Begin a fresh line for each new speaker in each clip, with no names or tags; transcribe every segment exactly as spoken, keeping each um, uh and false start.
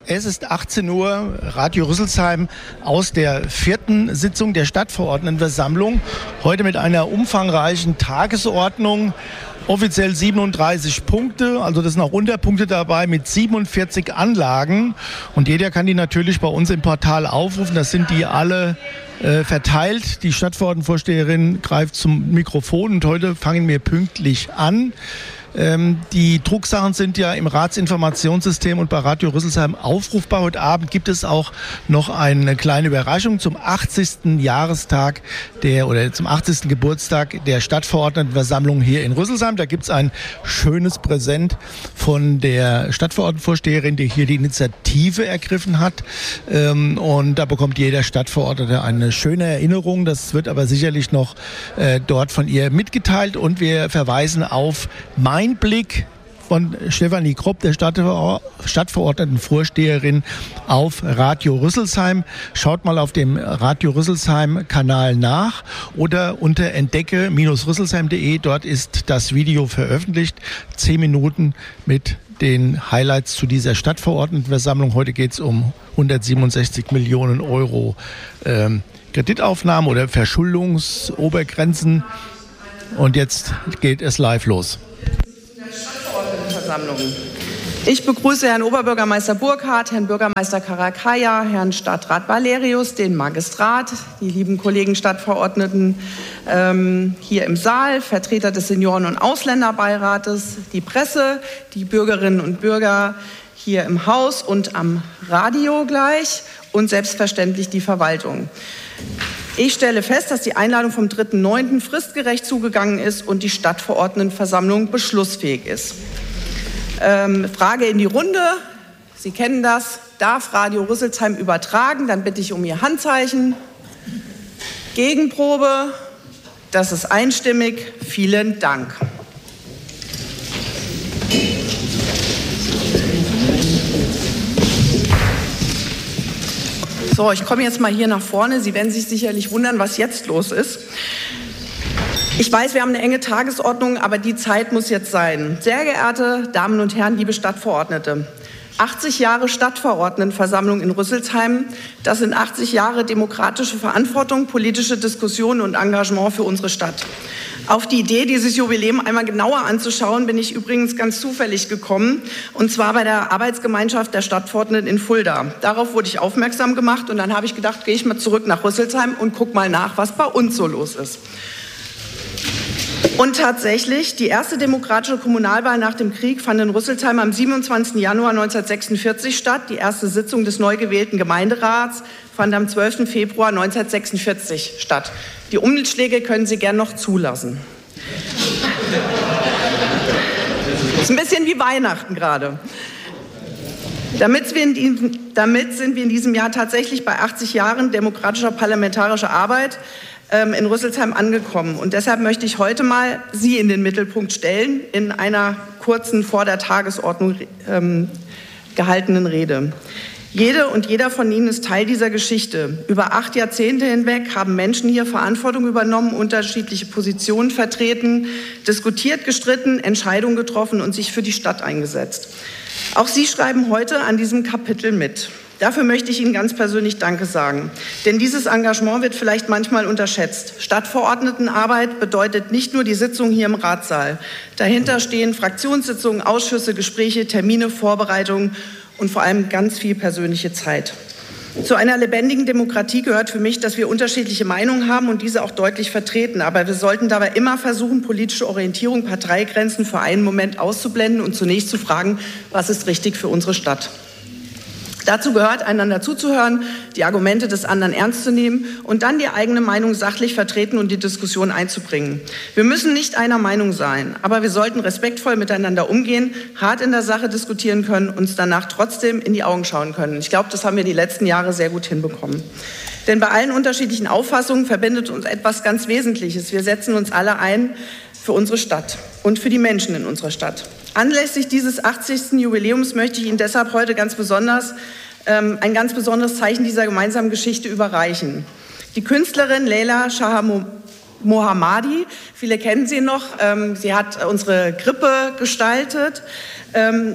Es ist achtzehn Uhr, Radio Rüsselsheim aus der vierten Sitzung der Stadtverordnetenversammlung. Heute mit einer umfangreichen Tagesordnung. Offiziell siebenunddreißig Punkte, also das sind auch Unterpunkte dabei mit siebenundvierzig Anlagen. Und jeder kann die natürlich bei uns im Portal aufrufen. Das sind die alle äh, verteilt. Die Stadtverordnetenvorsteherin greift zum Mikrofon und heute fangen wir pünktlich an. Ähm, die Drucksachen sind ja im Ratsinformationssystem und bei Radio Rüsselsheim aufrufbar. Heute Abend gibt es auch noch eine kleine Überraschung zum achtzigsten Jahrestag der oder zum achtzigsten Geburtstag der Stadtverordnetenversammlung hier in Rüsselsheim. Da gibt es ein schönes Präsent von der Stadtverordnetenvorsteherin, die hier die Initiative ergriffen hat. Ähm, und da bekommt jeder Stadtverordnete eine schöne Erinnerung. Das wird aber sicherlich noch äh, dort von ihr mitgeteilt. Und wir verweisen auf Mein Blick von Stefanie Kropp, der Stadtver- Stadtverordnetenvorsteherin auf Radio Rüsselsheim. Schaut mal auf dem Radio Rüsselsheim-Kanal nach oder unter entdecke Rüsselsheim punkt de. Dort ist das Video veröffentlicht. Zehn Minuten mit den Highlights zu dieser Stadtverordnetenversammlung. Heute geht es um hundertsiebenundsechzig Millionen Euro ähm, Kreditaufnahme oder Verschuldungsobergrenzen. Und jetzt geht es live los.
Ich begrüße Herrn Oberbürgermeister Burkhardt, Herrn Bürgermeister Karakaya, Herrn Stadtrat Valerius, den Magistrat, die lieben Kollegen Stadtverordneten ähm, hier im Saal, Vertreter des Senioren- und Ausländerbeirates, die Presse, die Bürgerinnen und Bürger hier im Haus und am Radio gleich und selbstverständlich die Verwaltung. Ich stelle fest, dass die Einladung vom dritten neunten fristgerecht zugegangen ist und die Stadtverordnetenversammlung beschlussfähig ist. Ähm, Frage in die Runde. Sie kennen das. Darf Radio Rüsselsheim übertragen? Dann bitte ich um Ihr Handzeichen. Gegenprobe. Das ist einstimmig. Vielen Dank. So, ich komme jetzt mal hier nach vorne. Sie werden sich sicherlich wundern, was jetzt los ist. Ich weiß, wir haben eine enge Tagesordnung, aber die Zeit muss jetzt sein. Sehr geehrte Damen und Herren, liebe Stadtverordnete, achtzig Jahre Stadtverordnetenversammlung in Rüsselsheim, das sind achtzig Jahre demokratische Verantwortung, politische Diskussion und Engagement für unsere Stadt. Auf die Idee, dieses Jubiläum einmal genauer anzuschauen, bin ich übrigens ganz zufällig gekommen, und zwar bei der Arbeitsgemeinschaft der Stadtverordneten in Fulda. Darauf wurde ich aufmerksam gemacht und dann habe ich gedacht, gehe ich mal zurück nach Rüsselsheim und gucke mal nach, was bei uns so los ist. Und tatsächlich, die erste demokratische Kommunalwahl nach dem Krieg fand in Rüsselsheim am siebenundzwanzigsten Januar neunzehnhundertsechsundvierzig statt. Die erste Sitzung des neu gewählten Gemeinderats fand am zwölften Februar neunzehnhundertsechsundvierzig statt. Die Umschläge können Sie gern noch zulassen. Das ist ein bisschen wie Weihnachten gerade. Damit, wir in diesem, damit sind wir in diesem Jahr tatsächlich bei achtzig Jahren demokratischer parlamentarischer Arbeit in Rüsselsheim angekommen. Und deshalb möchte ich heute mal Sie in den Mittelpunkt stellen, in einer kurzen, vor der Tagesordnung ähm, gehaltenen Rede. Jede und jeder von Ihnen ist Teil dieser Geschichte. Über acht Jahrzehnte hinweg haben Menschen hier Verantwortung übernommen, unterschiedliche Positionen vertreten, diskutiert, gestritten, Entscheidungen getroffen und sich für die Stadt eingesetzt. Auch Sie schreiben heute an diesem Kapitel mit. Dafür möchte ich Ihnen ganz persönlich Danke sagen. Denn dieses Engagement wird vielleicht manchmal unterschätzt. Stadtverordnetenarbeit bedeutet nicht nur die Sitzung hier im Ratssaal. Dahinter stehen Fraktionssitzungen, Ausschüsse, Gespräche, Termine, Vorbereitungen und vor allem ganz viel persönliche Zeit. Zu einer lebendigen Demokratie gehört für mich, dass wir unterschiedliche Meinungen haben und diese auch deutlich vertreten. Aber wir sollten dabei immer versuchen, politische Orientierung, Parteigrenzen für einen Moment auszublenden und zunächst zu fragen, was ist richtig für unsere Stadt. Dazu gehört, einander zuzuhören, die Argumente des anderen ernst zu nehmen und dann die eigene Meinung sachlich vertreten und die Diskussion einzubringen. Wir müssen nicht einer Meinung sein, aber wir sollten respektvoll miteinander umgehen, hart in der Sache diskutieren können, uns danach trotzdem in die Augen schauen können. Ich glaube, das haben wir die letzten Jahre sehr gut hinbekommen. Denn bei allen unterschiedlichen Auffassungen verbindet uns etwas ganz Wesentliches. Wir setzen uns alle ein für unsere Stadt und für die Menschen in unserer Stadt. Anlässlich dieses achtzigsten Jubiläums möchte ich Ihnen deshalb heute ganz besonders ähm, ein ganz besonderes Zeichen dieser gemeinsamen Geschichte überreichen. Die Künstlerin Leila Shah Mohammadi, viele kennen sie noch, ähm, sie hat unsere Krippe gestaltet, ähm,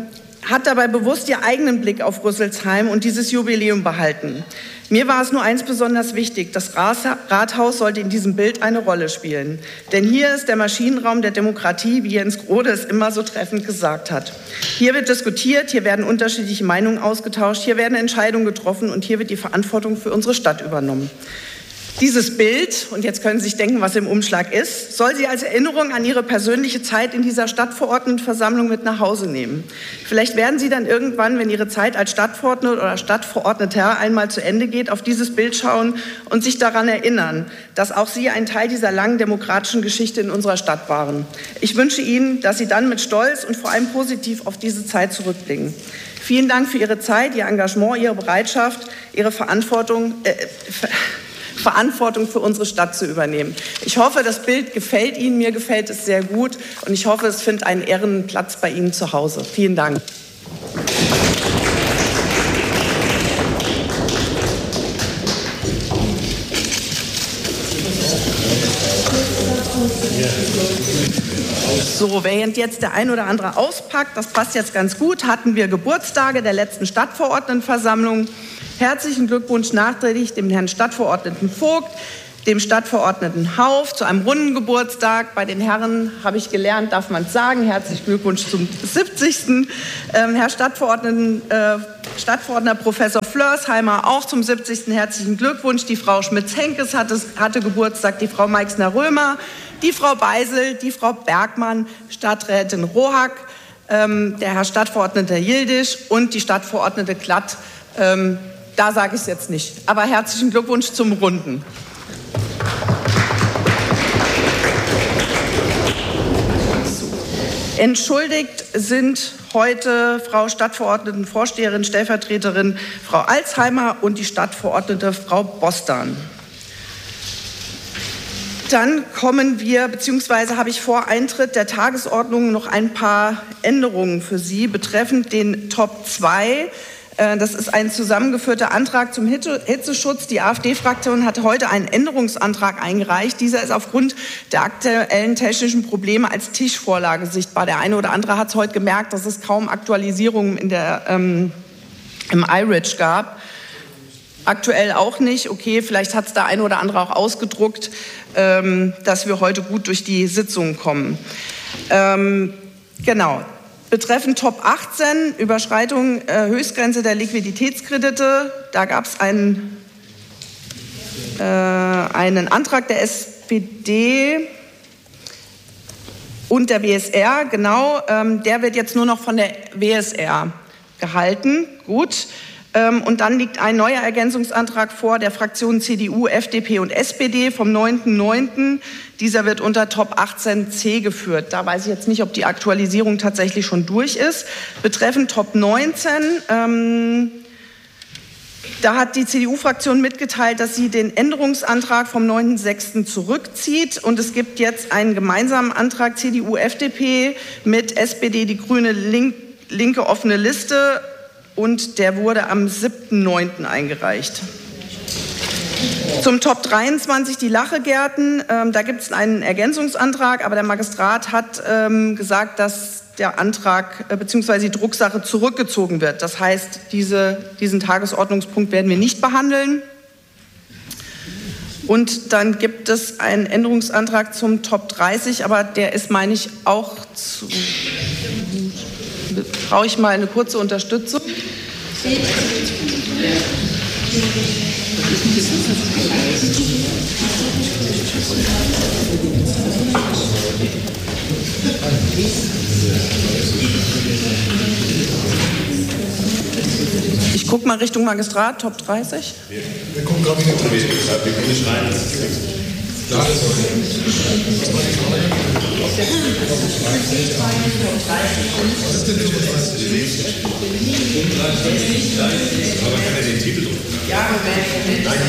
hat dabei bewusst ihren eigenen Blick auf Rüsselsheim und dieses Jubiläum behalten. Mir war es nur eins besonders wichtig: Das Rathaus sollte in diesem Bild eine Rolle spielen. Denn hier ist der Maschinenraum der Demokratie, wie Jens Grode es immer so treffend gesagt hat. Hier wird diskutiert, hier werden unterschiedliche Meinungen ausgetauscht, hier werden Entscheidungen getroffen und hier wird die Verantwortung für unsere Stadt übernommen. Dieses Bild, und jetzt können Sie sich denken, was im Umschlag ist, soll Sie als Erinnerung an Ihre persönliche Zeit in dieser Stadtverordnetenversammlung mit nach Hause nehmen. Vielleicht werden Sie dann irgendwann, wenn Ihre Zeit als Stadtverordnete oder Stadtverordneter einmal zu Ende geht, auf dieses Bild schauen und sich daran erinnern, dass auch Sie ein Teil dieser langen demokratischen Geschichte in unserer Stadt waren. Ich wünsche Ihnen, dass Sie dann mit Stolz und vor allem positiv auf diese Zeit zurückblicken. Vielen Dank für Ihre Zeit, Ihr Engagement, Ihre Bereitschaft, Ihre Verantwortung, äh, Verantwortung für unsere Stadt zu übernehmen. Ich hoffe, das Bild gefällt Ihnen, mir gefällt es sehr gut und ich hoffe, es findet einen Ehrenplatz bei Ihnen zu Hause. Vielen Dank. So, während jetzt der ein oder andere auspackt, das passt jetzt ganz gut, hatten wir Geburtstage der letzten Stadtverordnetenversammlung. Herzlichen Glückwunsch nachträglich dem Herrn Stadtverordneten Vogt, dem Stadtverordneten Hauff zu einem runden Geburtstag. Bei den Herren habe ich gelernt, darf man es sagen. Herzlichen Glückwunsch zum siebzigsten Ähm, Herr Stadtverordneten, äh, Stadtverordneter Professor Flörsheimer auch zum siebzigsten Herzlichen Glückwunsch. Die Frau Schmitz-Henkes hatte, hatte Geburtstag, die Frau Meixner-Römer, die Frau Beisel, die Frau Bergmann, Stadträtin Rohack, ähm, der Herr Stadtverordneter Yildiz und die Stadtverordnete Klatt. Ähm, Da sage ich es jetzt nicht. Aber herzlichen Glückwunsch zum Runden. Entschuldigt sind heute Frau Stadtverordnetenvorsteherin, Stellvertreterin Frau Alsheimer und die Stadtverordnete Frau Bostan. Dann kommen wir, beziehungsweise habe ich vor Eintritt der Tagesordnung noch ein paar Änderungen für Sie betreffend den Top zwei. Das ist ein zusammengeführter Antrag zum Hitzeschutz. Die AfD-Fraktion hat heute einen Änderungsantrag eingereicht. Dieser ist aufgrund der aktuellen technischen Probleme als Tischvorlage sichtbar. Der eine oder andere hat es heute gemerkt, dass es kaum Aktualisierungen in der, ähm, im I R I D gab. Aktuell auch nicht. Okay, vielleicht hat es der eine oder andere auch ausgedruckt, ähm, dass wir heute gut durch die Sitzung kommen. Ähm, genau. Betreffend Top achtzehn, Überschreitung äh, Höchstgrenze der Liquiditätskredite, da gab es einen, äh, einen Antrag der S P D und der W S R, genau, ähm, der wird jetzt nur noch von der W S R gehalten, gut. Ähm, und dann liegt ein neuer Ergänzungsantrag vor der Fraktionen C D U, F D P und S P D vom neunten neunten Dieser wird unter Top achtzehn c geführt. Da weiß ich jetzt nicht, ob die Aktualisierung tatsächlich schon durch ist. Betreffend Top neunzehn, ähm, da hat die C D U-Fraktion mitgeteilt, dass sie den Änderungsantrag vom neunten sechsten zurückzieht. Und es gibt jetzt einen gemeinsamen Antrag C D U, F D P mit S P D, die Grüne, Link, linke offene Liste. Und der wurde am siebten neunten eingereicht. Zum Top dreiundzwanzig, die Lachegärten. Ähm, da gibt es einen Ergänzungsantrag, aber der Magistrat hat ähm, gesagt, dass der Antrag äh, bzw. die Drucksache zurückgezogen wird. Das heißt, diese, diesen Tagesordnungspunkt werden wir nicht behandeln. Und dann gibt es einen Änderungsantrag zum Top dreißig, aber der ist, meine ich, auch zu... Brauche ich mal eine kurze Unterstützung? Ich gucke mal Richtung Magistrat, Top dreißig.
Wir, wir gucken gerade in den Top. Wir können nicht rein. Das ist aber kann er den Titel drucken? Ja, Moment. Nein,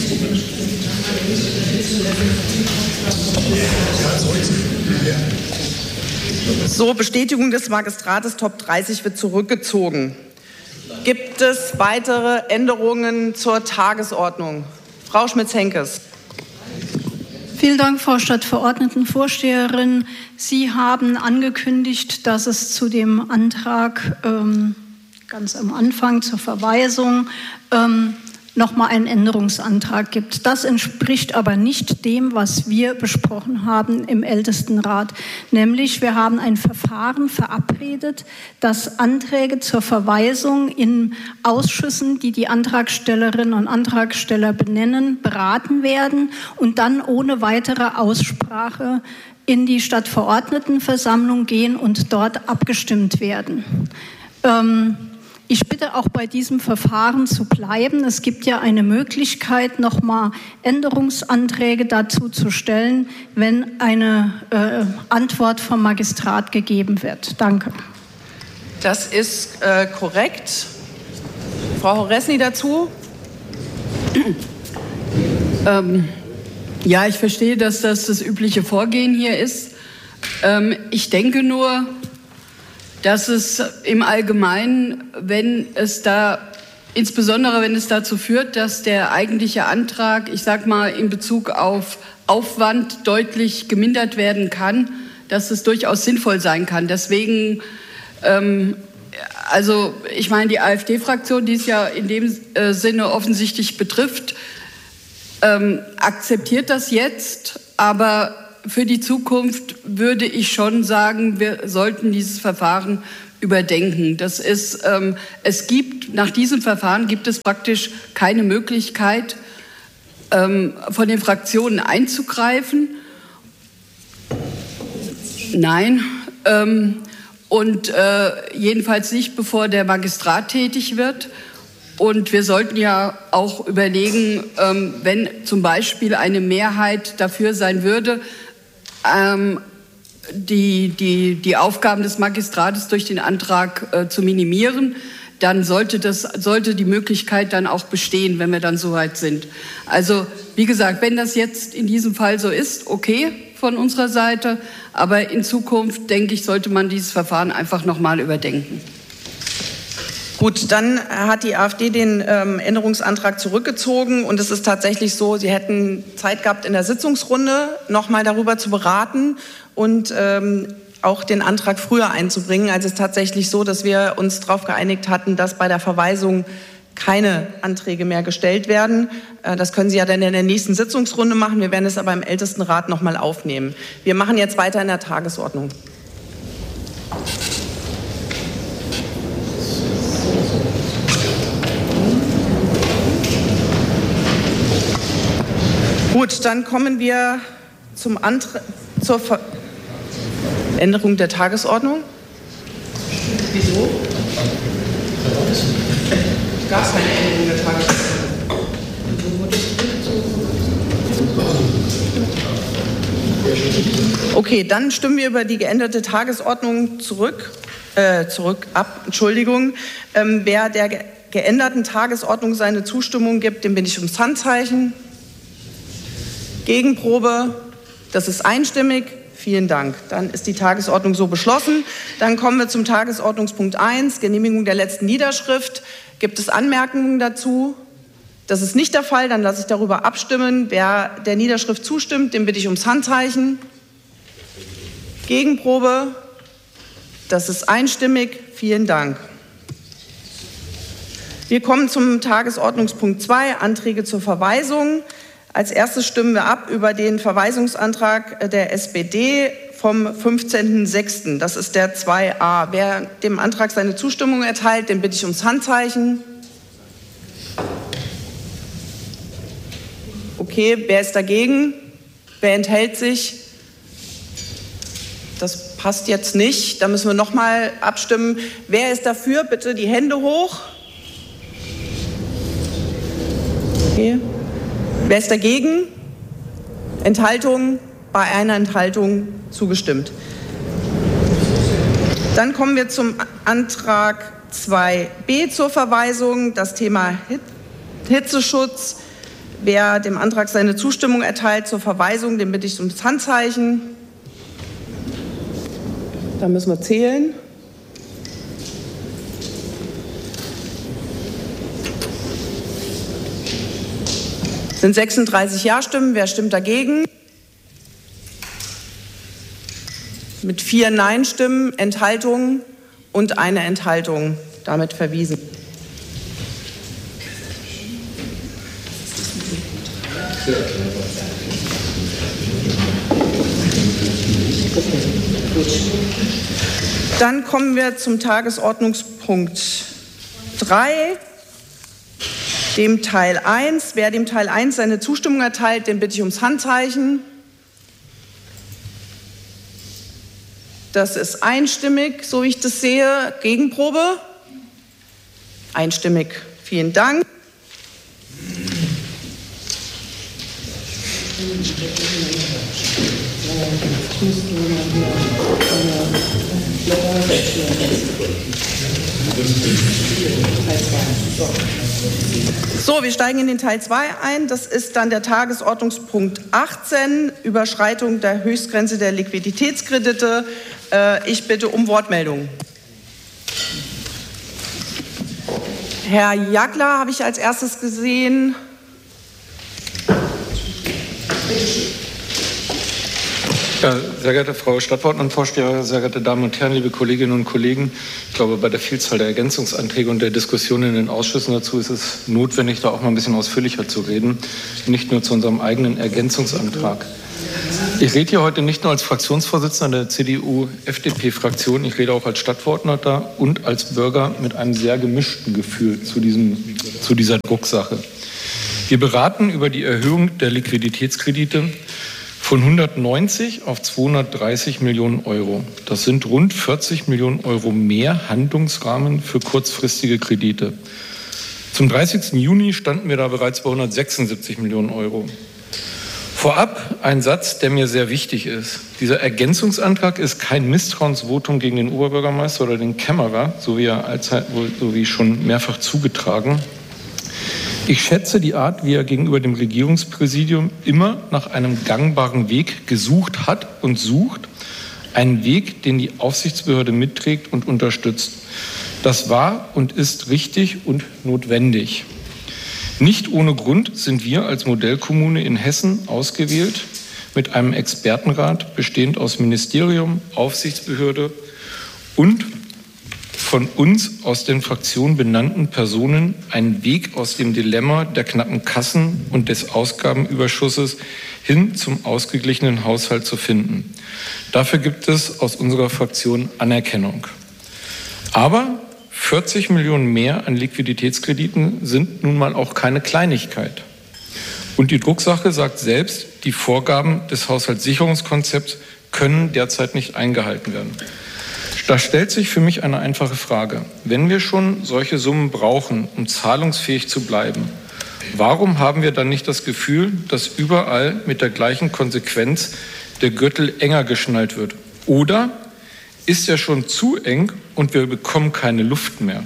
so, Bestätigung des Magistrates, Top dreißig wird zurückgezogen. Gibt es weitere Änderungen zur Tagesordnung? Frau Schmitz-Henkes.
Vielen Dank, Frau Stadtverordnetenvorsteherin. Sie haben angekündigt, dass es zu dem Antrag ähm, ganz am Anfang zur Verweisung ähm, nochmal einen Änderungsantrag gibt. Das entspricht aber nicht dem, was wir besprochen haben im Ältestenrat. Nämlich, wir haben ein Verfahren verabredet, dass Anträge zur Verweisung in Ausschüssen, die die Antragstellerinnen und Antragsteller benennen, beraten werden und dann ohne weitere Aussprache in die Stadtverordnetenversammlung gehen und dort abgestimmt werden. Ähm, Ich bitte auch bei diesem Verfahren zu bleiben. Es gibt ja eine Möglichkeit, nochmal Änderungsanträge dazu zu stellen, wenn eine äh, Antwort vom Magistrat gegeben wird. Danke.
Das ist äh, korrekt. Frau Horresny dazu?
ähm, ja, ich verstehe, dass das das übliche Vorgehen hier ist. Ähm, ich denke nur, dass es im Allgemeinen, wenn es da, insbesondere wenn es dazu führt, dass der eigentliche Antrag, ich sag mal, in Bezug auf Aufwand deutlich gemindert werden kann, dass es durchaus sinnvoll sein kann. Deswegen, ähm, also ich meine, die AfD-Fraktion, die es ja in dem äh, Sinne offensichtlich betrifft, ähm, akzeptiert das jetzt, aber für die Zukunft würde ich schon sagen, wir sollten dieses Verfahren überdenken. Das ist, ähm, es gibt, nach diesem Verfahren gibt es praktisch keine Möglichkeit, ähm, von den Fraktionen einzugreifen. Nein. Ähm, und äh, jedenfalls nicht, bevor der Magistrat tätig wird. Und wir sollten ja auch überlegen, ähm, wenn zum Beispiel eine Mehrheit dafür sein würde, Ähm, die, die, die Aufgaben des Magistrates durch den Antrag äh, zu minimieren, dann sollte, das, sollte die Möglichkeit dann auch bestehen, wenn wir dann so weit sind. Also wie gesagt, wenn das jetzt in diesem Fall so ist, okay von unserer Seite, aber in Zukunft, denke ich, sollte man dieses Verfahren einfach noch mal überdenken.
Gut, dann hat die AfD den ähm, Änderungsantrag zurückgezogen und es ist tatsächlich so, Sie hätten Zeit gehabt, in der Sitzungsrunde noch mal darüber zu beraten und ähm, auch den Antrag früher einzubringen. Also es ist tatsächlich so, dass wir uns darauf geeinigt hatten, dass bei der Verweisung keine Anträge mehr gestellt werden. Äh, das können Sie ja dann in der nächsten Sitzungsrunde machen. Wir werden es aber im Ältestenrat noch mal aufnehmen. Wir machen jetzt weiter in der Tagesordnung. Gut, dann kommen wir zum Antrag zur Ver Änderung der Tagesordnung. Wieso? Es gab keine Änderung der Tagesordnung. Okay, dann stimmen wir über die geänderte Tagesordnung zurück, äh, zurück ab. Entschuldigung. Ähm, wer der ge geänderten Tagesordnung seine Zustimmung gibt, dem bin ich ums Handzeichen. Gegenprobe, das ist einstimmig. Vielen Dank. Dann ist die Tagesordnung so beschlossen. Dann kommen wir zum Tagesordnungspunkt eins, Genehmigung der letzten Niederschrift. Gibt es Anmerkungen dazu? Das ist nicht der Fall. Dann lasse ich darüber abstimmen. Wer der Niederschrift zustimmt, dem bitte ich ums Handzeichen. Gegenprobe, das ist einstimmig. Vielen Dank. Wir kommen zum Tagesordnungspunkt zwei, Anträge zur Verweisung. Als erstes stimmen wir ab über den Verweisungsantrag der S P D vom fünfzehnten sechsten Das ist der zwei a. Wer dem Antrag seine Zustimmung erteilt, den bitte ich ums Handzeichen. Okay, wer ist dagegen? Wer enthält sich? Das passt jetzt nicht. Da müssen wir noch mal abstimmen. Wer ist dafür? Bitte die Hände hoch. Okay. Wer ist dagegen? Enthaltung? Bei einer Enthaltung zugestimmt. Dann kommen wir zum Antrag zwei b zur Verweisung, das Thema Hitzeschutz. Wer dem Antrag seine Zustimmung erteilt zur Verweisung, den bitte ich ums Handzeichen. Da müssen wir zählen. Es sind sechsunddreißig Ja-Stimmen. Wer stimmt dagegen? mit vier Nein-Stimmen, Enthaltungen und eine Enthaltung damit verwiesen. Dann kommen wir zum Tagesordnungspunkt drei, dem Teil eins. Wer dem Teil eins seine Zustimmung erteilt, den bitte ich ums Handzeichen. Das ist einstimmig, so wie ich das sehe. Gegenprobe? Einstimmig. Vielen Dank. So, wir steigen in den Teil zwei ein. Das ist dann der Tagesordnungspunkt achtzehn, Überschreitung der Höchstgrenze der Liquiditätskredite. Ich bitte um Wortmeldung. Herr Jagler habe ich als erstes gesehen.
Ja, sehr geehrte Frau Stadtverordnetenvorsteherin, sehr geehrte Damen und Herren, liebe Kolleginnen und Kollegen, ich glaube, bei der Vielzahl der Ergänzungsanträge und der Diskussion in den Ausschüssen dazu ist es notwendig, da auch mal ein bisschen ausführlicher zu reden, nicht nur zu unserem eigenen Ergänzungsantrag. Ich rede hier heute nicht nur als Fraktionsvorsitzender der C D U-F D P-Fraktion, ich rede auch als Stadtverordneter und als Bürger mit einem sehr gemischten Gefühl zu, diesem, zu dieser Drucksache. Wir beraten über die Erhöhung der Liquiditätskredite von hundertneunzig auf zweihundertdreißig Millionen Euro. Das sind rund vierzig Millionen Euro mehr Handlungsrahmen für kurzfristige Kredite. Zum dreißigsten Juni standen wir da bereits bei hundertsechsundsiebzig Millionen Euro. Vorab ein Satz, der mir sehr wichtig ist. Dieser Ergänzungsantrag ist kein Misstrauensvotum gegen den Oberbürgermeister oder den Kämmerer, so wie, er allzeit, so wie schon mehrfach zugetragen. Ich schätze die Art, wie er gegenüber dem Regierungspräsidium immer nach einem gangbaren Weg gesucht hat und sucht. Einen Weg, den die Aufsichtsbehörde mitträgt und unterstützt. Das war und ist richtig und notwendig. Nicht ohne Grund sind wir als Modellkommune in Hessen ausgewählt, mit einem Expertenrat bestehend aus Ministerium, Aufsichtsbehörde und von uns aus den Fraktionen benannten Personen einen Weg aus dem Dilemma der knappen Kassen und des Ausgabenüberschusses hin zum ausgeglichenen Haushalt zu finden. Dafür gibt es aus unserer Fraktion Anerkennung. Aber vierzig Millionen mehr an Liquiditätskrediten sind nun mal auch keine Kleinigkeit. Und die Drucksache sagt selbst, die Vorgaben des Haushaltssicherungskonzepts können derzeit nicht eingehalten werden. Da stellt sich für mich eine einfache Frage. Wenn wir schon solche Summen brauchen, um zahlungsfähig zu bleiben, warum haben wir dann nicht das Gefühl, dass überall mit der gleichen Konsequenz der Gürtel enger geschnallt wird? Oder ist er schon zu eng und wir bekommen keine Luft mehr?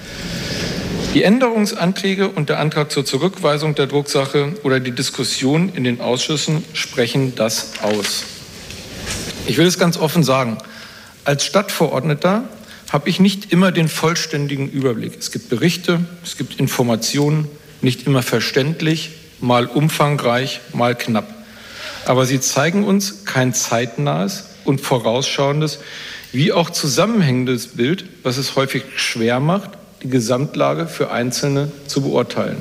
Die Änderungsanträge und der Antrag zur Zurückweisung der Drucksache oder die Diskussion in den Ausschüssen sprechen das aus. Ich will es ganz offen sagen. Als Stadtverordneter habe ich nicht immer den vollständigen Überblick. Es gibt Berichte, es gibt Informationen, nicht immer verständlich, mal umfangreich, mal knapp. Aber sie zeigen uns kein zeitnahes und vorausschauendes, wie auch zusammenhängendes Bild, was es häufig schwer macht, die Gesamtlage für Einzelne zu beurteilen.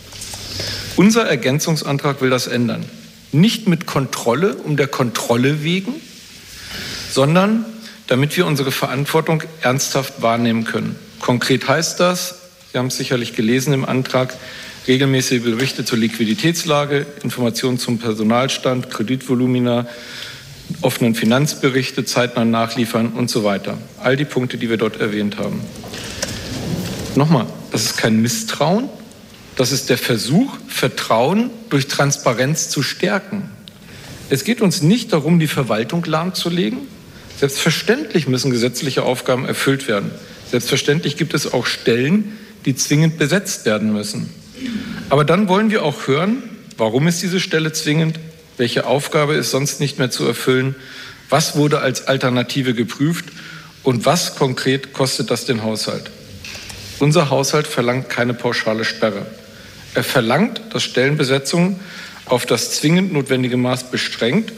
Unser Ergänzungsantrag will das ändern. Nicht mit Kontrolle um der Kontrolle wegen, sondern damit wir unsere Verantwortung ernsthaft wahrnehmen können. Konkret heißt das, Sie haben es sicherlich gelesen im Antrag, regelmäßige Berichte zur Liquiditätslage, Informationen zum Personalstand, Kreditvolumina, offenen Finanzberichte, zeitnah nachliefern und so weiter. All die Punkte, die wir dort erwähnt haben. Nochmal, das ist kein Misstrauen, das ist der Versuch, Vertrauen durch Transparenz zu stärken. Es geht uns nicht darum, die Verwaltung lahmzulegen. Selbstverständlich müssen gesetzliche Aufgaben erfüllt werden. Selbstverständlich gibt es auch Stellen, die zwingend besetzt werden müssen. Aber dann wollen wir auch hören, warum ist diese Stelle zwingend, welche Aufgabe ist sonst nicht mehr zu erfüllen, was wurde als Alternative geprüft und was konkret kostet das den Haushalt. Unser Haushalt verlangt keine pauschale Sperre. Er verlangt, dass Stellenbesetzung auf das zwingend notwendige Maß beschränkt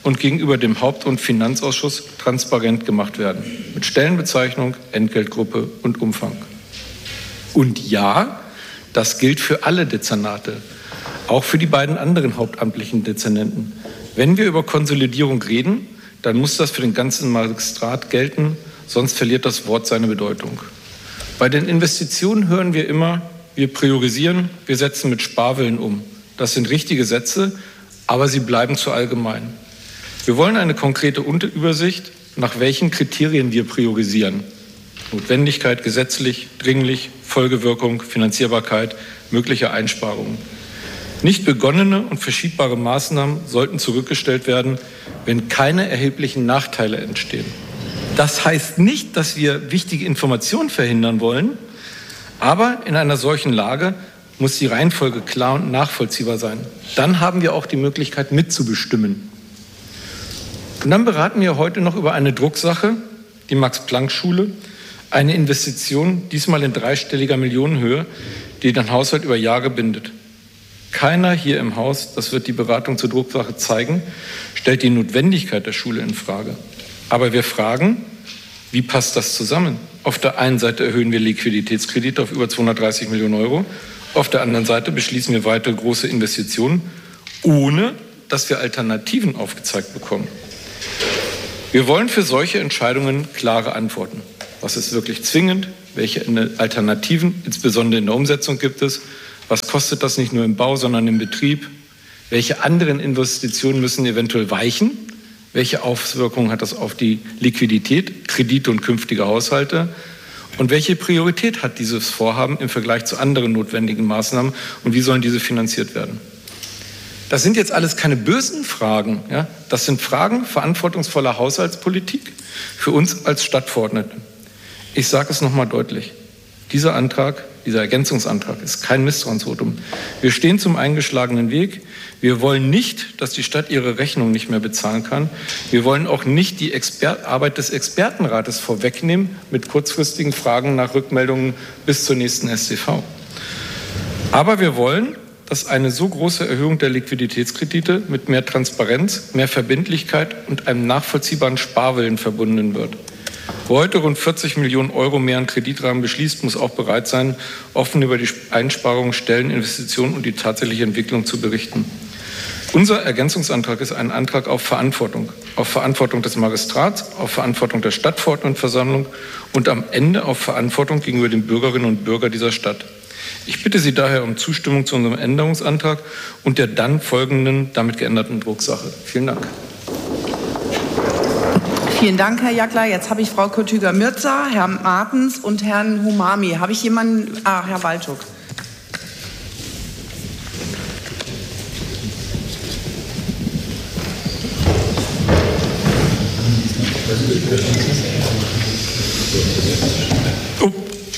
und gegenüber dem Haupt- und Finanzausschuss transparent gemacht werden. Mit Stellenbezeichnung, Entgeltgruppe und Umfang. Und ja, das gilt für alle Dezernate, auch für die beiden anderen hauptamtlichen Dezernenten. Wenn wir über Konsolidierung reden, dann muss das für den ganzen Magistrat gelten, sonst verliert das Wort seine Bedeutung. Bei den Investitionen hören wir immer, wir priorisieren, wir setzen mit Sparwillen um. Das sind richtige Sätze, aber sie bleiben zu allgemein. Wir wollen eine konkrete Übersicht, nach welchen Kriterien wir priorisieren. Notwendigkeit, gesetzlich, dringlich, Folgewirkung, Finanzierbarkeit, mögliche Einsparungen. Nicht begonnene und verschiebbare Maßnahmen sollten zurückgestellt werden, wenn keine erheblichen Nachteile entstehen. Das heißt nicht, dass wir wichtige Informationen verhindern wollen, aber in einer solchen Lage muss die Reihenfolge klar und nachvollziehbar sein. Dann haben wir auch die Möglichkeit mitzubestimmen. Und dann beraten wir heute noch über eine Drucksache, die Max-Planck-Schule, eine Investition, diesmal in dreistelliger Millionenhöhe, die den Haushalt über Jahre bindet. Keiner hier im Haus, das wird die Beratung zur Drucksache zeigen, stellt die Notwendigkeit der Schule in Frage. Aber wir fragen, wie passt das zusammen? Auf der einen Seite erhöhen wir Liquiditätskredite auf über zweihundertdreißig Millionen Euro, auf der anderen Seite beschließen wir weitere große Investitionen, ohne dass wir Alternativen aufgezeigt bekommen. Wir wollen für solche Entscheidungen klare Antworten. Was ist wirklich zwingend? Welche Alternativen, insbesondere in der Umsetzung, gibt es? Was kostet das nicht nur im Bau, sondern im Betrieb? Welche anderen Investitionen müssen eventuell weichen? Welche Auswirkungen hat das auf die Liquidität, Kredite und künftige Haushalte? Und welche Priorität hat dieses Vorhaben im Vergleich zu anderen notwendigen Maßnahmen? Und wie sollen diese finanziert werden? Das sind jetzt alles keine bösen Fragen. Ja? Das sind Fragen verantwortungsvoller Haushaltspolitik für uns als Stadtverordnete. Ich sage es noch mal deutlich. Dieser Antrag, dieser Ergänzungsantrag ist kein Misstrauensvotum. Wir stehen zum eingeschlagenen Weg. Wir wollen nicht, dass die Stadt ihre Rechnung nicht mehr bezahlen kann. Wir wollen auch nicht die Exper- Arbeit des Expertenrates vorwegnehmen mit kurzfristigen Fragen nach Rückmeldungen bis zur nächsten S T V. Aber wir wollen, dass eine so große Erhöhung der Liquiditätskredite mit mehr Transparenz, mehr Verbindlichkeit und einem nachvollziehbaren Sparwillen verbunden wird. Wer heute rund vierzig Millionen Euro mehr an Kreditrahmen beschließt, muss auch bereit sein, offen über die Einsparungen, Stellen, Investitionen und die tatsächliche Entwicklung zu berichten. Unser Ergänzungsantrag ist ein Antrag auf Verantwortung, auf Verantwortung des Magistrats, auf Verantwortung der Stadtverordnetenversammlung und am Ende auf Verantwortung gegenüber den Bürgerinnen und Bürgern dieser Stadt. Ich bitte Sie daher um Zustimmung zu unserem Änderungsantrag und der dann folgenden, damit geänderten Drucksache. Vielen Dank.
Vielen Dank, Herr Jackler. Jetzt habe ich Frau Kötüger-Mürzer, Herrn Martens und Herrn Humami. Habe ich jemanden? Ah, Herr Walczuk.
Oh.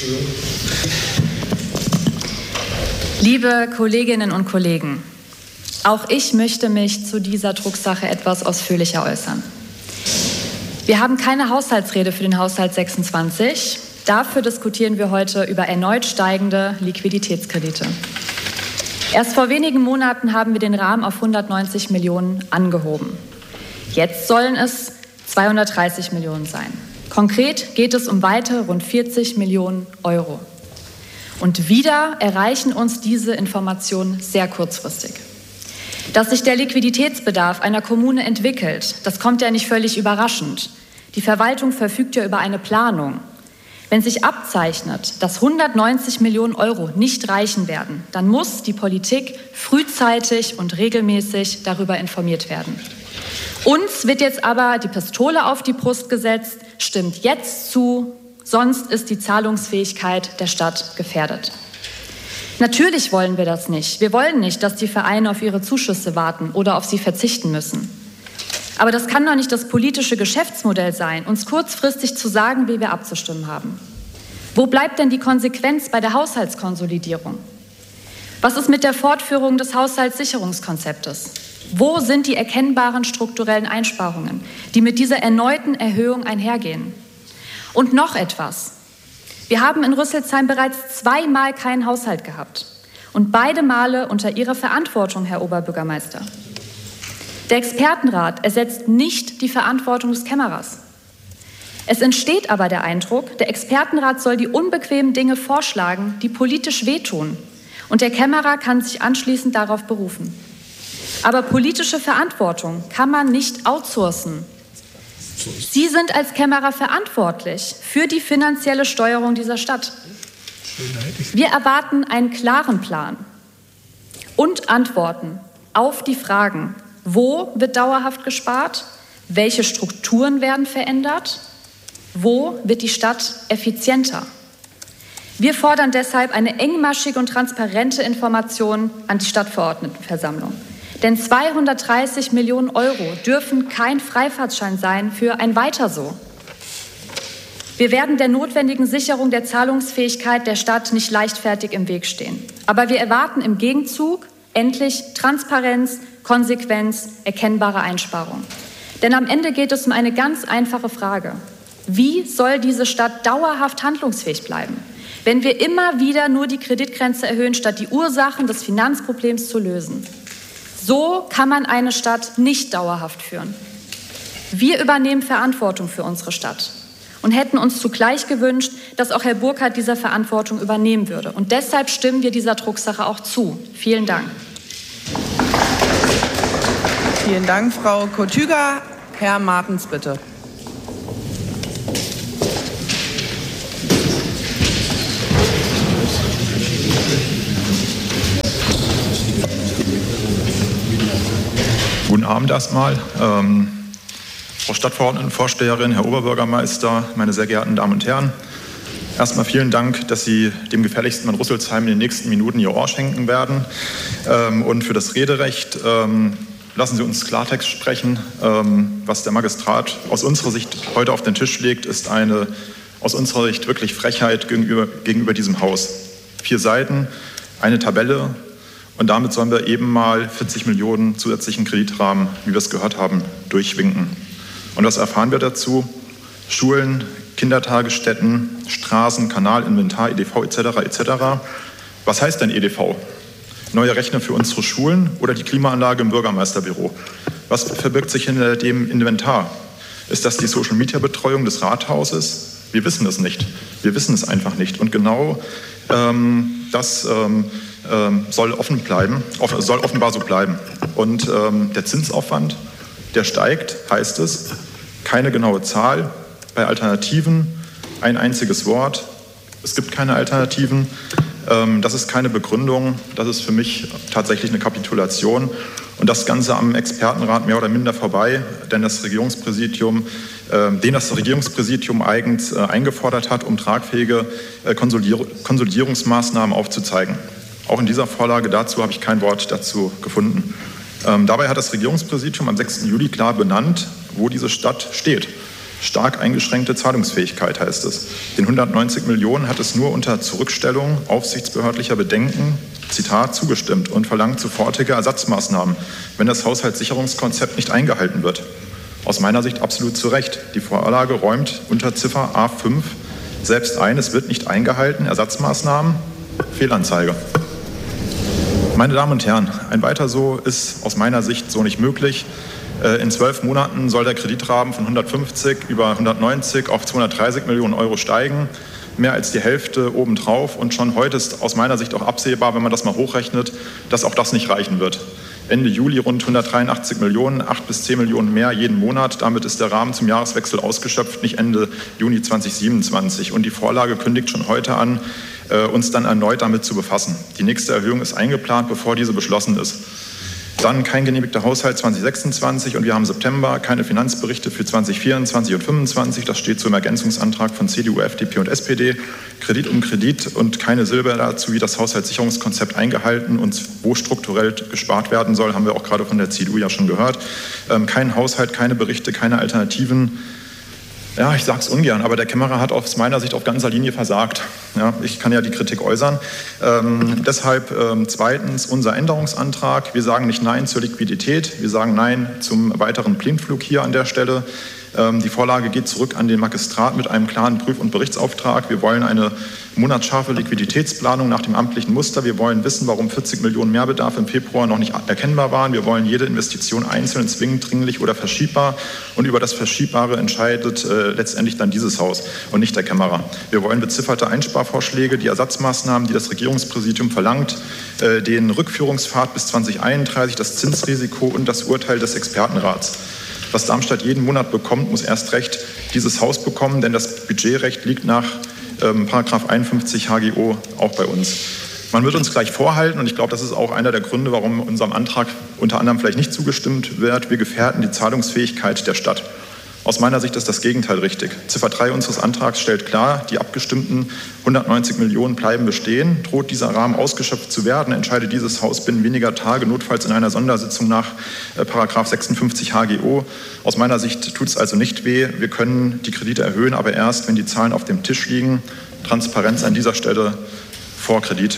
Liebe Kolleginnen und Kollegen, auch ich möchte mich zu dieser Drucksache etwas ausführlicher äußern. Wir haben keine Haushaltsrede für den Haushalt sechsundzwanzig. Dafür diskutieren wir heute über erneut steigende Liquiditätskredite. Erst vor wenigen Monaten haben wir den Rahmen auf hundertneunzig Millionen angehoben. Jetzt sollen es zweihundertdreißig Millionen sein. Konkret geht es um weitere rund vierzig Millionen Euro. Und wieder erreichen uns diese Informationen sehr kurzfristig. Dass sich der Liquiditätsbedarf einer Kommune entwickelt, das kommt ja nicht völlig überraschend. Die Verwaltung verfügt ja über eine Planung. Wenn sich abzeichnet, dass hundertneunzig Millionen Euro nicht reichen werden, dann muss die Politik frühzeitig und regelmäßig darüber informiert werden. Uns wird jetzt aber die Pistole auf die Brust gesetzt, stimmt jetzt zu, sonst ist die Zahlungsfähigkeit der Stadt gefährdet. Natürlich wollen wir das nicht. Wir wollen nicht, dass die Vereine auf ihre Zuschüsse warten oder auf sie verzichten müssen. Aber das kann doch nicht das politische Geschäftsmodell sein, uns kurzfristig zu sagen, wie wir abzustimmen haben. Wo bleibt denn die Konsequenz bei der Haushaltskonsolidierung? Was ist mit der Fortführung des Haushaltssicherungskonzeptes? Wo sind die erkennbaren strukturellen Einsparungen, die mit dieser erneuten Erhöhung einhergehen? Und noch etwas. Wir haben in Rüsselsheim bereits zweimal keinen Haushalt gehabt. Und beide Male unter Ihrer Verantwortung, Herr Oberbürgermeister. Der Expertenrat ersetzt nicht die Verantwortung des Kämmerers. Es entsteht aber der Eindruck, der Expertenrat soll die unbequemen Dinge vorschlagen, die politisch wehtun. Und der Kämmerer kann sich anschließend darauf berufen. Aber politische Verantwortung kann man nicht outsourcen. Sie sind als Kämmerer verantwortlich für die finanzielle Steuerung dieser Stadt. Wir erwarten einen klaren Plan und Antworten auf die Fragen: Wo wird dauerhaft gespart? Welche Strukturen werden verändert? Wo wird die Stadt effizienter? Wir fordern deshalb eine engmaschige und transparente Information an die Stadtverordnetenversammlung. Denn zweihundertdreißig Millionen Euro dürfen kein Freifahrtschein sein für ein Weiter so. Wir werden der notwendigen Sicherung der Zahlungsfähigkeit der Stadt nicht leichtfertig im Weg stehen. Aber wir erwarten im Gegenzug endlich Transparenz, Konsequenz, erkennbare Einsparungen. Denn am Ende geht es um eine ganz einfache Frage. Wie soll diese Stadt dauerhaft handlungsfähig bleiben, wenn wir immer wieder nur die Kreditgrenze erhöhen, statt die Ursachen des Finanzproblems zu lösen? So kann man eine Stadt nicht dauerhaft führen. Wir übernehmen Verantwortung für unsere Stadt und hätten uns zugleich gewünscht, dass auch Herr Burkhardt diese Verantwortung übernehmen würde. Und deshalb stimmen wir dieser Drucksache auch zu. Vielen Dank.
Vielen Dank, Frau Kotüger. Herr Martens, bitte.
Guten Abend erstmal. Ähm, Frau Stadtverordnetenvorsteherin, Herr Oberbürgermeister, meine sehr geehrten Damen und Herren. Erstmal vielen Dank, dass Sie dem gefährlichsten in Rüsselsheim in den nächsten Minuten Ihr Ohr schenken werden. Ähm, und für das Rederecht ähm, lassen Sie uns Klartext sprechen. Ähm, was der Magistrat aus unserer Sicht heute auf den Tisch legt, ist eine aus unserer Sicht wirklich Frechheit gegenüber, gegenüber diesem Haus. Vier Seiten, eine Tabelle. Und damit sollen wir eben mal vierzig Millionen zusätzlichen Kreditrahmen, wie wir es gehört haben, durchwinken. Und was erfahren wir dazu? Schulen, Kindertagesstätten, Straßen, Kanal, Inventar, E D V et cetera et cetera. Was heißt denn E D V? Neue Rechner für unsere Schulen oder die Klimaanlage im Bürgermeisterbüro? Was verbirgt sich hinter dem Inventar? Ist das die Social-Media-Betreuung des Rathauses? Wir wissen es nicht. Wir wissen es einfach nicht. Und genau ähm, das ähm, ähm, soll offen bleiben, off, soll offenbar so bleiben. Und ähm, der Zinsaufwand, der steigt, heißt es. Keine genaue Zahl. Bei Alternativen ein einziges Wort. Es gibt keine Alternativen. Ähm, das ist keine Begründung. Das ist für mich tatsächlich eine Kapitulation. Und das Ganze am Expertenrat mehr oder minder vorbei, denn das Regierungspräsidium, äh, den das Regierungspräsidium eigens äh, eingefordert hat, um tragfähige äh, Konsolidier- Konsolidierungsmaßnahmen aufzuzeigen. Auch in dieser Vorlage dazu habe ich kein Wort dazu gefunden. Ähm, dabei hat das Regierungspräsidium am sechsten Juli klar benannt, wo diese Stadt steht. Stark eingeschränkte Zahlungsfähigkeit heißt es. Den hundertneunzig Millionen hat es nur unter Zurückstellung aufsichtsbehördlicher Bedenken, Zitat, zugestimmt und verlangt sofortige Ersatzmaßnahmen, wenn das Haushaltssicherungskonzept nicht eingehalten wird. Aus meiner Sicht absolut zu Recht. Die Vorlage räumt unter Ziffer A fünf selbst ein, es wird nicht eingehalten. Ersatzmaßnahmen, Fehlanzeige. Meine Damen und Herren, ein Weiter so ist aus meiner Sicht so nicht möglich. In zwölf Monaten soll der Kreditrahmen von hundertfünfzig über hundertneunzig auf zweihundertdreißig Millionen Euro steigen. Mehr als die Hälfte obendrauf. Und schon heute ist aus meiner Sicht auch absehbar, wenn man das mal hochrechnet, dass auch das nicht reichen wird. Ende Juli rund hundertdreiundachtzig Millionen, acht bis zehn Millionen mehr jeden Monat. Damit ist der Rahmen zum Jahreswechsel ausgeschöpft, nicht Ende Juni zweitausendsiebenundzwanzig. Und die Vorlage kündigt schon heute an, uns dann erneut damit zu befassen. Die nächste Erhöhung ist eingeplant, bevor diese beschlossen ist. Dann kein genehmigter Haushalt zweitausendsechsundzwanzig und wir haben September, keine Finanzberichte für zweitausendvierundzwanzig und fünfundzwanzig. Das steht zum Ergänzungsantrag von C D U, F D P und S P D. Kredit um Kredit und keine Silber dazu, wie das Haushaltssicherungskonzept eingehalten und wo strukturell gespart werden soll, haben wir auch gerade von der C D U ja schon gehört. Ähm, kein Haushalt, keine Berichte, keine Alternativen. Ja, ich sage es ungern, aber der Kämmerer hat aus meiner Sicht auf ganzer Linie versagt. Ja, ich kann ja die Kritik äußern. Ähm, deshalb ähm, zweitens unser Änderungsantrag. Wir sagen nicht Nein zur Liquidität. Wir sagen Nein zum weiteren Blindflug hier an der Stelle. Die Vorlage geht zurück an den Magistrat mit einem klaren Prüf- und Berichtsauftrag. Wir wollen eine monatsscharfe Liquiditätsplanung nach dem amtlichen Muster. Wir wollen wissen, warum vierzig Millionen Mehrbedarf im Februar noch nicht erkennbar waren. Wir wollen jede Investition einzeln, zwingend, dringlich oder verschiebbar. Und über das Verschiebbare entscheidet äh, letztendlich dann dieses Haus und nicht der Kämmerer. Wir wollen bezifferte Einsparvorschläge, die Ersatzmaßnahmen, die das Regierungspräsidium verlangt, äh, den Rückführungspfad bis zwanzig einunddreißig, das Zinsrisiko und das Urteil des Expertenrats. Was Darmstadt jeden Monat bekommt, muss erst recht dieses Haus bekommen, denn das Budgetrecht liegt nach ähm, Paragraph einundfünfzig H G O auch bei uns. Man wird uns gleich vorhalten, und ich glaube, das ist auch einer der Gründe, warum unserem Antrag unter anderem vielleicht nicht zugestimmt wird, wir gefährden die Zahlungsfähigkeit der Stadt. Aus meiner Sicht ist das Gegenteil richtig. Ziffer drei unseres Antrags stellt klar, die abgestimmten hundertneunzig Millionen bleiben bestehen. Droht dieser Rahmen ausgeschöpft zu werden, entscheidet dieses Haus binnen weniger Tage, notfalls in einer Sondersitzung nach äh, Paragraph sechsundfünfzig H G O. Aus meiner Sicht tut es also nicht weh. Wir können die Kredite erhöhen, aber erst, wenn die Zahlen auf dem Tisch liegen. Transparenz an dieser Stelle vor Kredit.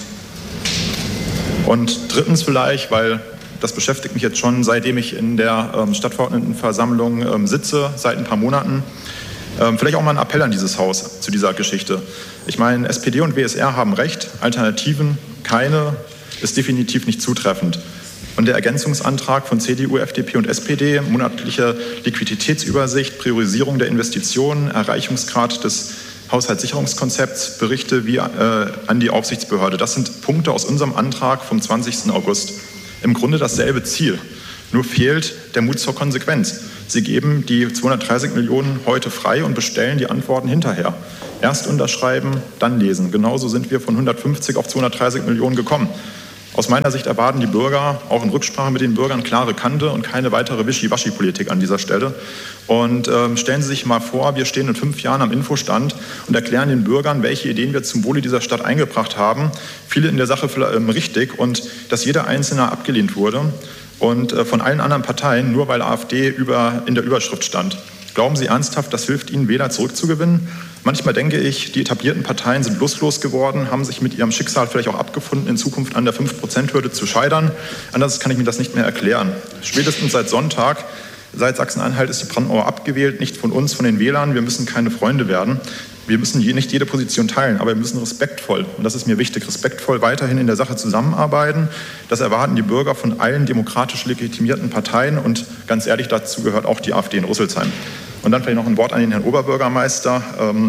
Und drittens vielleicht, weil das beschäftigt mich jetzt schon, seitdem ich in der ähm, Stadtverordnetenversammlung ähm, sitze, seit ein paar Monaten. Ähm, vielleicht auch mal ein Appell an dieses Haus zu dieser Geschichte. Ich meine, S P D und W S R haben recht, Alternativen keine, ist definitiv nicht zutreffend. Und der Ergänzungsantrag von C D U, F D P und S P D, monatliche Liquiditätsübersicht, Priorisierung der Investitionen, Erreichungsgrad des Haushaltssicherungskonzepts, Berichte wie äh, an die Aufsichtsbehörde. Das sind Punkte aus unserem Antrag vom zwanzigsten August. Im Grunde dasselbe Ziel, nur fehlt der Mut zur Konsequenz. Sie geben die zweihundertdreißig Millionen heute frei und bestellen die Antworten hinterher. Erst unterschreiben, dann lesen. Genauso sind wir von hundertfünfzig auf zweihundertdreißig Millionen gekommen. Aus meiner Sicht erwarten die Bürger, auch in Rücksprache mit den Bürgern, klare Kante und keine weitere Wischiwaschi-Politik an dieser Stelle. Und ähm, stellen Sie sich mal vor, wir stehen in fünf Jahren am Infostand und erklären den Bürgern, welche Ideen wir zum Wohle dieser Stadt eingebracht haben. Viele in der Sache ähm, richtig, und dass jeder Einzelne abgelehnt wurde und äh, von allen anderen Parteien, nur weil AfD über, in der Überschrift stand. Glauben Sie ernsthaft, das hilft Ihnen, Wähler zurückzugewinnen? Manchmal denke ich, die etablierten Parteien sind lustlos geworden, haben sich mit ihrem Schicksal vielleicht auch abgefunden, in Zukunft an der fünf Prozent Hürde zu scheitern. Anders kann ich mir das nicht mehr erklären. Spätestens seit Sonntag, seit Sachsen-Anhalt, ist die Brandmauer abgewählt, nicht von uns, von den Wählern. Wir müssen keine Freunde werden. Wir müssen nicht jede Position teilen, aber wir müssen respektvoll, und das ist mir wichtig, respektvoll weiterhin in der Sache zusammenarbeiten. Das erwarten die Bürger von allen demokratisch legitimierten Parteien, und ganz ehrlich, dazu gehört auch die AfD in Rüsselsheim. Und dann vielleicht noch ein Wort an den Herrn Oberbürgermeister.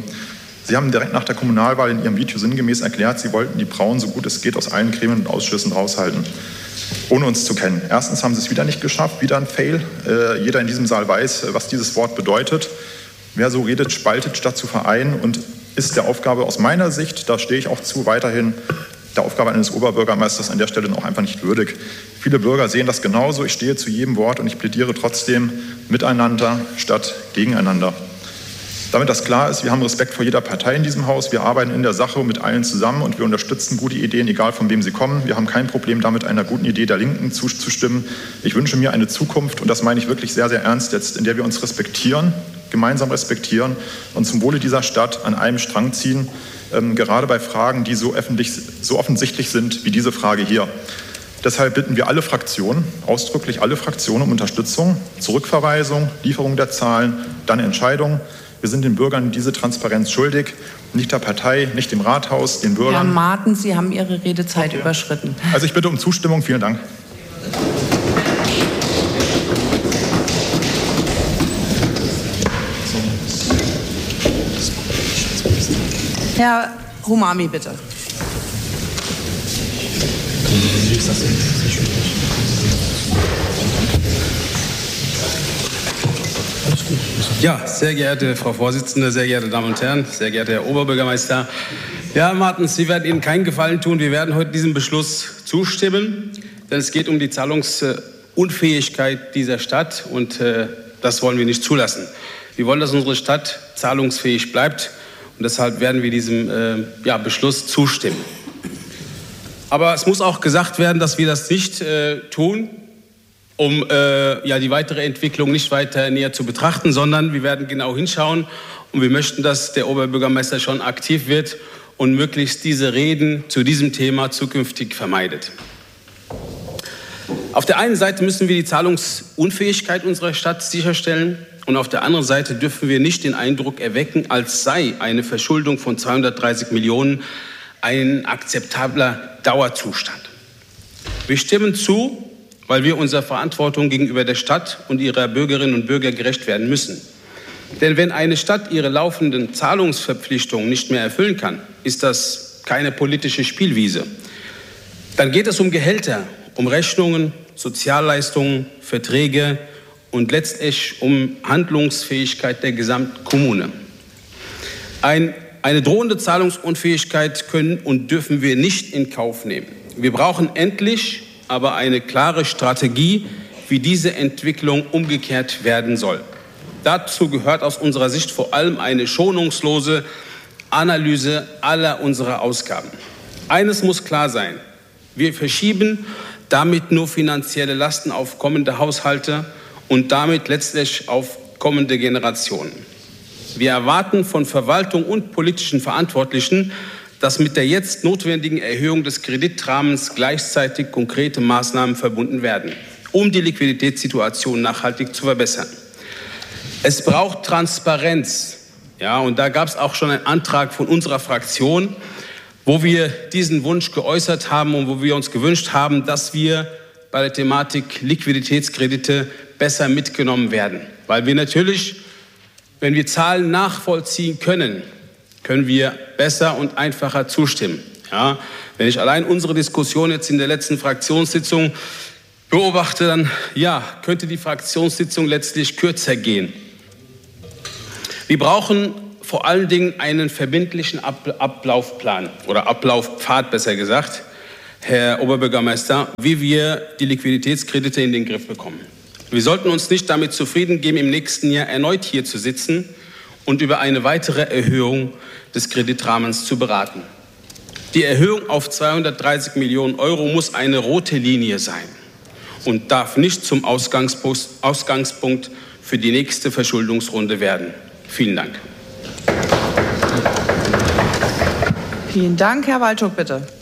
Sie haben direkt nach der Kommunalwahl in Ihrem Video sinngemäß erklärt, Sie wollten die Brauen so gut es geht aus allen Gremien und Ausschüssen raushalten, ohne uns zu kennen. Erstens haben Sie es wieder nicht geschafft, wieder ein Fail. Jeder in diesem Saal weiß, was dieses Wort bedeutet. Wer so redet, spaltet statt zu vereinen, und ist der Aufgabe aus meiner Sicht, da stehe ich auch zu, weiterhin der Aufgabe eines Oberbürgermeisters an der Stelle noch einfach nicht würdig. Viele Bürger sehen das genauso. Ich stehe zu jedem Wort und ich plädiere trotzdem miteinander statt gegeneinander. Damit das klar ist, wir haben Respekt vor jeder Partei in diesem Haus. Wir arbeiten in der Sache mit allen zusammen und wir unterstützen gute Ideen, egal von wem sie kommen. Wir haben kein Problem damit, einer guten Idee der Linken zuzustimmen. Ich wünsche mir eine Zukunft, und das meine ich wirklich sehr, sehr ernst jetzt, in der wir uns respektieren, gemeinsam respektieren und zum Wohle dieser Stadt an einem Strang ziehen, ähm, gerade bei Fragen, die so, öffentlich, so offensichtlich sind wie diese Frage hier. Deshalb bitten wir alle Fraktionen, ausdrücklich alle Fraktionen, um Unterstützung, Zurückverweisung, Lieferung der Zahlen, dann Entscheidung. Wir sind den Bürgern diese Transparenz schuldig, nicht der Partei, nicht dem Rathaus, den Bürgern.
Herr Marten, Sie haben Ihre Redezeit okay. überschritten.
Also ich bitte um Zustimmung. Vielen Dank.
Herr Humami, bitte.
Ja, sehr geehrte Frau Vorsitzende, sehr geehrte Damen und Herren, sehr geehrter Herr Oberbürgermeister. Ja, Herr Martens, Sie werden Ihnen keinen Gefallen tun. Wir werden heute diesem Beschluss zustimmen, denn es geht um die Zahlungsunfähigkeit dieser Stadt, und äh, das wollen wir nicht zulassen. Wir wollen, dass unsere Stadt zahlungsfähig bleibt, und deshalb werden wir diesem äh, ja, Beschluss zustimmen. Aber es muss auch gesagt werden, dass wir das nicht äh, tun, um äh, ja, die weitere Entwicklung nicht weiter näher zu betrachten, sondern wir werden genau hinschauen, und wir möchten, dass der Oberbürgermeister schon aktiv wird und möglichst diese Reden zu diesem Thema zukünftig vermeidet. Auf der einen Seite müssen wir die Zahlungsunfähigkeit unserer Stadt sicherstellen. Und auf der anderen Seite dürfen wir nicht den Eindruck erwecken, als sei eine Verschuldung von zweihundertdreißig Millionen ein akzeptabler Dauerzustand. Wir stimmen zu, weil wir unserer Verantwortung gegenüber der Stadt und ihrer Bürgerinnen und Bürger gerecht werden müssen. Denn wenn eine Stadt ihre laufenden Zahlungsverpflichtungen nicht mehr erfüllen kann, ist das keine politische Spielwiese. Dann geht es um Gehälter, um Rechnungen, Sozialleistungen, Verträge und letztlich um Handlungsfähigkeit der gesamten Kommune. Ein, eine drohende Zahlungsunfähigkeit können und dürfen wir nicht in Kauf nehmen. Wir brauchen endlich aber eine klare Strategie, wie diese Entwicklung umgekehrt werden soll. Dazu gehört aus unserer Sicht vor allem eine schonungslose Analyse aller unserer Ausgaben. Eines muss klar sein: Wir verschieben damit nur finanzielle Lasten auf kommende Haushalte und damit letztlich auf kommende Generationen. Wir erwarten von Verwaltung und politischen Verantwortlichen, dass mit der jetzt notwendigen Erhöhung des Kreditrahmens gleichzeitig konkrete Maßnahmen verbunden werden, um die Liquiditätssituation nachhaltig zu verbessern. Es braucht Transparenz. Ja, und da gab es auch schon einen Antrag von unserer Fraktion, wo wir diesen Wunsch geäußert haben und wo wir uns gewünscht haben, dass wir bei der Thematik Liquiditätskredite besser mitgenommen werden. Weil wir natürlich, wenn wir Zahlen nachvollziehen können, können wir besser und einfacher zustimmen. Ja, wenn ich allein unsere Diskussion jetzt in der letzten Fraktionssitzung beobachte, dann ja, könnte die Fraktionssitzung letztlich kürzer gehen. Wir brauchen vor allen Dingen einen verbindlichen Ablaufplan oder Ablaufpfad, besser gesagt, Herr Oberbürgermeister, wie wir die Liquiditätskredite in den Griff bekommen. Wir sollten uns nicht damit zufrieden geben, im nächsten Jahr erneut hier zu sitzen und über eine weitere Erhöhung des Kreditrahmens zu beraten. Die Erhöhung auf zweihundertdreißig Millionen Euro muss eine rote Linie sein und darf nicht zum Ausgangspunkt für die nächste Verschuldungsrunde werden. Vielen Dank.
Vielen Dank, Herr Waldschuk, bitte.